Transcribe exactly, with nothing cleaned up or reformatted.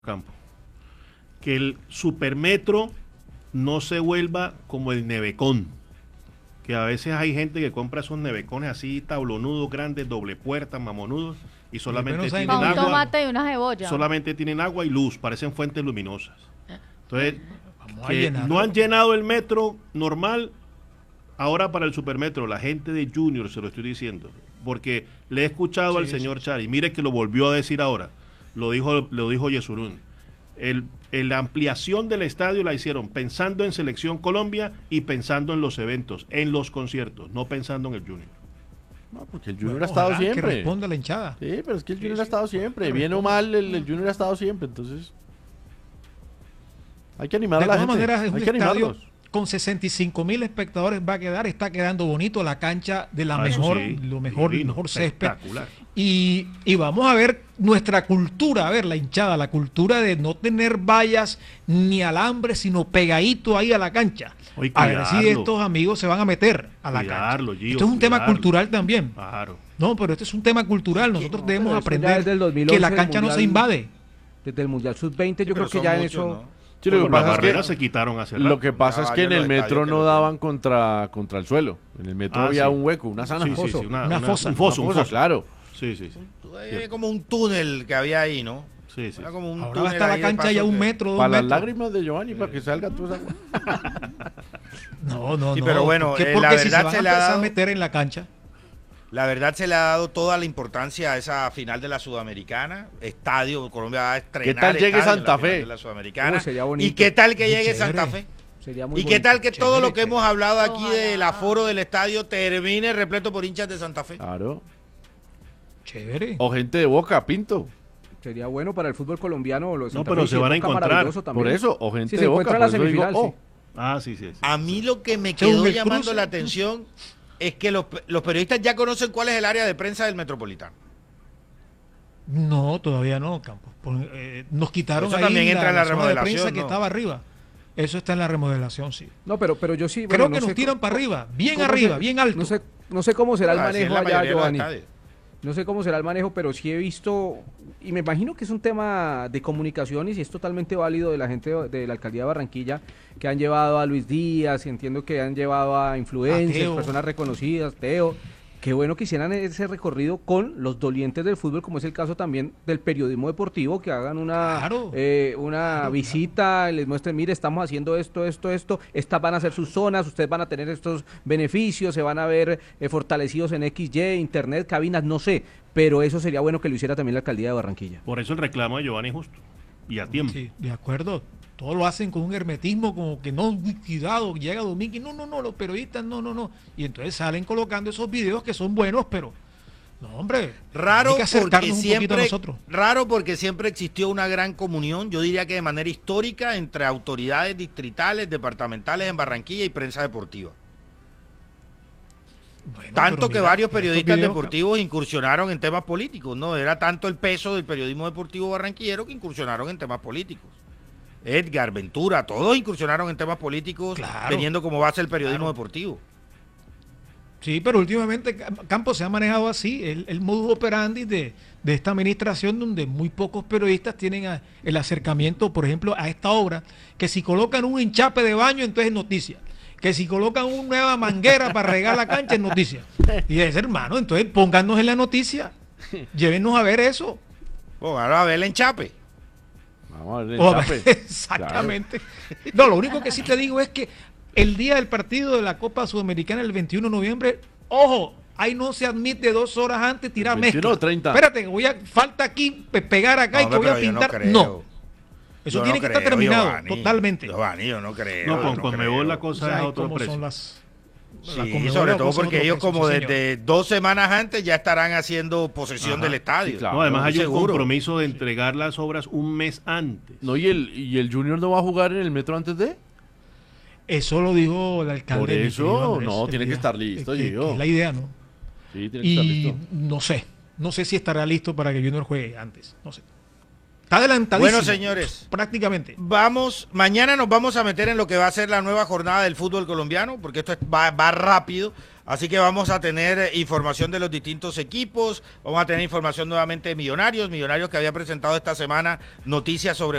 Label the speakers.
Speaker 1: campo. Que el supermetro no se vuelva como el nevecón. Que a veces hay gente que compra esos nevecones así, tablonudos, grandes, doble puerta, mamonudos, y solamente tienen
Speaker 2: Con un
Speaker 1: agua.
Speaker 2: tomate y una cebolla.
Speaker 1: Solamente tienen agua y luz, parecen fuentes luminosas. Entonces,
Speaker 3: Vamos a
Speaker 1: que
Speaker 3: llenarlo.
Speaker 1: no han llenado el metro normal, ahora para el supermetro, la gente de Junior, se lo estoy diciendo, porque le he escuchado
Speaker 3: Sí,
Speaker 1: al
Speaker 3: sí,
Speaker 1: señor Chari, mire que lo volvió a decir ahora, lo dijo, lo dijo Yesurún. El, el- la ampliación del estadio la hicieron pensando en Selección Colombia y pensando en los eventos, en los conciertos, no pensando en el Junior.
Speaker 4: No, porque el Junior
Speaker 3: Bueno,
Speaker 4: ha estado
Speaker 3: ojalá que
Speaker 4: siempre.
Speaker 3: responda la hinchada.
Speaker 4: Sí, pero es que el
Speaker 3: Sí,
Speaker 4: Junior
Speaker 3: sí.
Speaker 4: ha estado siempre.
Speaker 3: Que
Speaker 4: Bien o
Speaker 3: responda.
Speaker 4: mal, el, el Junior ha estado siempre. Entonces, hay que animar
Speaker 3: De
Speaker 4: a la
Speaker 3: todas
Speaker 4: gente.
Speaker 3: maneras, es un
Speaker 4: Hay que
Speaker 3: estadio
Speaker 4: animarlos.
Speaker 3: con sesenta y cinco mil espectadores, va a quedar, está quedando bonito la cancha de la
Speaker 1: Ah, eso
Speaker 3: mejor,
Speaker 1: sí,
Speaker 3: lo mejor, el
Speaker 1: divino,
Speaker 3: mejor césped.
Speaker 1: espectacular.
Speaker 3: Y, y vamos a ver nuestra cultura, a ver la hinchada, la cultura de no tener vallas ni alambre, sino pegadito ahí a la cancha.
Speaker 1: Oye,
Speaker 3: A ver si
Speaker 1: cuidarlo.
Speaker 3: estos amigos se van a meter a la
Speaker 1: Cuidarlo,
Speaker 3: cancha.
Speaker 1: Gio,
Speaker 3: Esto es un tema
Speaker 1: cuidarlo.
Speaker 3: cultural también.
Speaker 1: Claro.
Speaker 3: No, pero este es un tema cultural. Nosotros
Speaker 5: No,
Speaker 3: debemos
Speaker 5: pero eso ya
Speaker 3: aprender
Speaker 5: desde el dos mil once
Speaker 3: que la
Speaker 5: el
Speaker 3: cancha no se
Speaker 5: Mundial-
Speaker 3: invade.
Speaker 5: Desde el Mundial sub veinte, yo
Speaker 6: pero
Speaker 5: creo que
Speaker 6: son
Speaker 5: ya en
Speaker 6: muchos,
Speaker 5: eso...
Speaker 6: ¿no?
Speaker 4: Sí, lo que
Speaker 1: Las
Speaker 4: pasa es
Speaker 1: barreras
Speaker 4: que,
Speaker 1: se quitaron hace rato.
Speaker 4: lo que pasa
Speaker 6: Ya
Speaker 4: es que en
Speaker 6: vayan
Speaker 4: el
Speaker 6: los
Speaker 4: metro
Speaker 6: estadios que
Speaker 4: no
Speaker 6: lo
Speaker 4: daban contra, contra el suelo. En el metro
Speaker 1: Ah,
Speaker 4: había
Speaker 1: sí.
Speaker 4: un hueco, una zona.
Speaker 1: Sí, sí, sí,
Speaker 3: foso,
Speaker 1: una,
Speaker 3: una
Speaker 1: una-
Speaker 3: fosa.
Speaker 1: un foso,
Speaker 4: Una
Speaker 1: un
Speaker 4: fosa,
Speaker 1: foso.
Speaker 4: claro.
Speaker 1: Sí, sí, sí.
Speaker 6: Es como un túnel que había ahí, ¿no?
Speaker 1: Sí, sí.
Speaker 6: Era como un
Speaker 3: Ahora va a
Speaker 6: túnel
Speaker 3: estar la
Speaker 6: ahí de
Speaker 3: cancha
Speaker 6: paso
Speaker 3: ya un
Speaker 6: que-
Speaker 3: metro, dos
Speaker 4: Para las
Speaker 3: metros.
Speaker 4: lágrimas de Giovanni, para que salga toda esa agua.
Speaker 3: No, no,
Speaker 6: Sí,
Speaker 3: no.
Speaker 6: pero bueno,
Speaker 3: ¿Por qué?
Speaker 6: eh,
Speaker 3: Porque
Speaker 6: la
Speaker 3: si
Speaker 6: verdad
Speaker 3: se van
Speaker 6: se
Speaker 3: a
Speaker 6: le ha
Speaker 3: empezar a
Speaker 6: dado-
Speaker 3: meter en la cancha.
Speaker 6: La verdad se le ha dado toda la importancia a esa final de la Sudamericana. Estadio, Colombia va a estrenar.
Speaker 4: ¿Qué tal llegue
Speaker 6: estadio en
Speaker 4: Santa
Speaker 6: la final
Speaker 4: Fe?
Speaker 6: de la Sudamericana.
Speaker 5: Uy, sería bonito.
Speaker 6: ¿Y qué tal que
Speaker 3: Muy
Speaker 6: llegue
Speaker 3: chévere.
Speaker 6: Santa Fe?
Speaker 5: Sería muy
Speaker 6: ¿Y qué tal que todo
Speaker 3: Chévere,
Speaker 6: lo que hemos hablado aquí del
Speaker 2: Ojalá.
Speaker 6: aforo del estadio termine repleto por hinchas de Santa Fe?
Speaker 4: Claro.
Speaker 3: Chévere.
Speaker 4: O gente de Boca, Pinto.
Speaker 5: Sería bueno para el fútbol colombiano. Lo de
Speaker 1: No,
Speaker 5: Santa
Speaker 1: pero
Speaker 5: Fe,
Speaker 1: se
Speaker 5: y el
Speaker 1: van a
Speaker 5: Boca
Speaker 1: encontrar.
Speaker 5: maravilloso también.
Speaker 4: Por eso, o gente
Speaker 5: Si
Speaker 4: de
Speaker 5: se
Speaker 4: Boca.
Speaker 5: encuentra
Speaker 4: Por
Speaker 5: la
Speaker 4: eso digo,
Speaker 5: semifinal,
Speaker 4: oh.
Speaker 5: sí.
Speaker 1: Ah, sí, sí. sí.
Speaker 6: A mí lo que me
Speaker 3: Según
Speaker 6: quedó
Speaker 3: el
Speaker 6: llamando
Speaker 3: cruce.
Speaker 6: la atención es que los, los periodistas ya conocen cuál es el área de prensa del Metropolitano.
Speaker 3: No, todavía no, Campos. Pon- eh, nos quitaron
Speaker 6: Eso
Speaker 3: ahí
Speaker 6: también entra en la
Speaker 3: zona de
Speaker 6: remodelación,
Speaker 3: prensa que
Speaker 6: ¿no?
Speaker 3: estaba arriba. Eso está en la remodelación, sí.
Speaker 5: No, pero, pero yo sí...
Speaker 3: Creo
Speaker 5: bueno,
Speaker 3: que
Speaker 5: no
Speaker 3: nos
Speaker 5: sé
Speaker 3: tiran
Speaker 5: cómo-
Speaker 3: para arriba, bien
Speaker 5: cómo
Speaker 3: arriba,
Speaker 5: se-
Speaker 3: bien alto.
Speaker 5: No sé, no sé cómo será el
Speaker 6: Así es
Speaker 5: manejo
Speaker 6: la
Speaker 5: allá,
Speaker 6: mayoría de los
Speaker 5: Giovanni.
Speaker 6: estadios.
Speaker 5: No sé cómo será el manejo, pero sí he visto, y me imagino que es un tema de comunicaciones y es totalmente válido de la gente de, de la alcaldía de Barranquilla, que han llevado a Luis Díaz, y entiendo que han llevado a influencers,
Speaker 3: A Teo.
Speaker 5: personas reconocidas, Teo. Qué bueno que hicieran ese recorrido con los dolientes del fútbol, como es el caso también del periodismo deportivo, que hagan una,
Speaker 3: Claro.
Speaker 5: eh, una
Speaker 3: Claro,
Speaker 5: visita, y les muestren, mire, estamos haciendo esto, esto, esto, estas van a ser sus zonas, ustedes van a tener estos beneficios, se van a ver eh, fortalecidos en equis ye, internet, cabinas, no sé, pero eso sería bueno que lo hiciera también la alcaldía de Barranquilla.
Speaker 1: Por eso el reclamo de Giovanni es justo. Y a tiempo.
Speaker 3: Sí, de acuerdo. Todos lo hacen con un hermetismo, como que no, uy, cuidado, llega Domingo y no, no, no, los periodistas, no, no, no. Y entonces salen colocando esos videos que son buenos, pero, no, hombre,
Speaker 6: Raro
Speaker 3: hay que acercarnos
Speaker 6: porque
Speaker 3: un poquito a
Speaker 6: siempre,
Speaker 3: nosotros.
Speaker 6: raro porque siempre existió una gran comunión, yo diría que de manera histórica, entre autoridades distritales, departamentales en Barranquilla y prensa deportiva.
Speaker 3: Bueno,
Speaker 6: Tanto
Speaker 3: pero
Speaker 6: que
Speaker 3: mira,
Speaker 6: varios
Speaker 3: estos
Speaker 6: periodistas
Speaker 3: videos,
Speaker 6: deportivos incursionaron en temas políticos, ¿no? Era tanto el peso del periodismo deportivo barranquillero que incursionaron en temas políticos. Edgar, Ventura, todos incursionaron en temas políticos
Speaker 3: Claro.
Speaker 6: teniendo como base el periodismo
Speaker 3: Claro.
Speaker 6: deportivo.
Speaker 3: Sí, pero últimamente Campos se ha manejado así, el, el modus operandi de, de esta administración, donde muy pocos periodistas tienen a- el acercamiento, por ejemplo, a esta obra, que si colocan un hinchape de baño, entonces es noticia. Que si colocan una nueva manguera para regar la cancha, es noticia. Y es, hermano, entonces pónganos en la noticia, llévenos a ver eso.
Speaker 6: Bueno, ahora a ver el enchape.
Speaker 4: Vamos a ver el
Speaker 3: O-
Speaker 4: chape.
Speaker 3: Exactamente. No, lo único que sí te digo es que el día del partido de la Copa Sudamericana, el veintiuno de noviembre, ojo, ahí no se admite dos horas antes tirar
Speaker 4: veintiuno
Speaker 3: mezcla.
Speaker 4: o treinta.
Speaker 3: Espérate, que voy a, falta aquí pe- pegar acá y
Speaker 6: No,
Speaker 3: que voy a
Speaker 6: pero yo no
Speaker 3: pintar.
Speaker 6: creo.
Speaker 3: No, eso
Speaker 6: Yo
Speaker 3: tiene
Speaker 6: no
Speaker 3: que estar
Speaker 6: creo,
Speaker 3: terminado
Speaker 6: Giovanni.
Speaker 3: totalmente.
Speaker 6: Giovanni, yo no creo.
Speaker 1: No,
Speaker 6: yo
Speaker 1: con
Speaker 6: no
Speaker 1: Conmebol
Speaker 6: creo.
Speaker 1: la
Speaker 3: O
Speaker 1: cosa
Speaker 3: sea,
Speaker 1: es a
Speaker 3: y
Speaker 1: otro
Speaker 3: cómo
Speaker 1: precio.
Speaker 3: son las- la
Speaker 6: Sí,
Speaker 3: Conmebol
Speaker 6: sobre
Speaker 3: la
Speaker 6: todo
Speaker 3: cosa es
Speaker 6: porque
Speaker 3: otro
Speaker 6: ellos
Speaker 3: precio,
Speaker 6: como
Speaker 3: sí, señor.
Speaker 6: desde dos semanas antes ya estarán haciendo posesión
Speaker 3: Ajá.
Speaker 6: del estadio.
Speaker 4: Sí, claro.
Speaker 1: No, además hay un
Speaker 6: seguro.
Speaker 1: compromiso de entregar las obras un mes antes.
Speaker 4: No, ¿y el, ¿y el Junior no va a jugar en el metro antes de?
Speaker 3: Eso lo dijo el alcalde.
Speaker 4: Por
Speaker 3: mi
Speaker 4: eso,
Speaker 3: querido Andrés,
Speaker 4: no,
Speaker 3: el
Speaker 4: tiene que
Speaker 3: día.
Speaker 4: estar listo,
Speaker 3: Es que-
Speaker 4: Gio.
Speaker 3: que es la idea, ¿no?
Speaker 4: Sí, tiene que estar
Speaker 3: Y
Speaker 4: listo.
Speaker 3: no sé, no sé si estará listo para que Junior juegue antes, no sé. Está adelantadísimo.
Speaker 6: Bueno, señores,
Speaker 3: prácticamente.
Speaker 6: vamos, mañana nos vamos a meter en lo que va a ser la nueva jornada del fútbol colombiano, porque esto es- va, va rápido. Así que vamos a tener eh, información de los distintos equipos, vamos a tener información nuevamente de Millonarios, Millonarios que había presentado esta semana noticias sobre